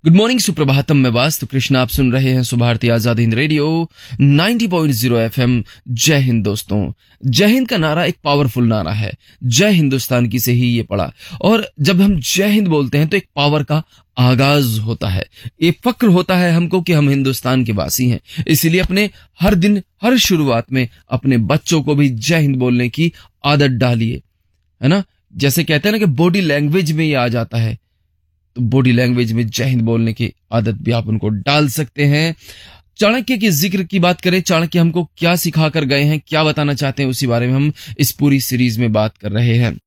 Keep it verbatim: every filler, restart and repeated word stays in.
Good morning, Suprabhatam. मैं वास्तु कृष्ण, आप सुन रहे हैं सुभारती आजाद हिंद रेडियो नब्बे पॉइंट ज़ीरो एफएम। जय हिंद दोस्तों। जय हिंद का नारा एक पावरफुल नारा है। जय हिंदुस्तान की से ही ये पड़ा। और जब हम जय हिंद बोलते हैं तो एक पावर का आगाज होता है। एक फक्र होता है हमको कि हम हिंदुस्तान के वासी हैं। इसीलिए अपने हर दिन, हर शुरुआत में अपने बच्चों को भी जय हिंद बोलने की आदत डालिए, है ना। जैसे कहते हैं ना कि बॉडी लैंग्वेज में ये आ जाता है, तो बॉडी लैंग्वेज में जय हिंद बोलने की आदत भी आप उनको डाल सकते हैं। चाणक्य के जिक्र की बात करें, चाणक्य हमको क्या सिखा कर गए हैं, क्या बताना चाहते हैं, उसी बारे में हम इस पूरी सीरीज में बात कर रहे हैं।